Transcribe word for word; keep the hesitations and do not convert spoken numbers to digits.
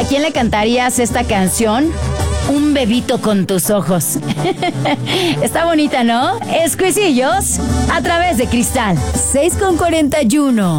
¿A quién le cantarías esta canción? Un bebito con tus ojos. Está bonita, ¿no? Exquisillos a través de Cristal. seis con cuarenta y uno.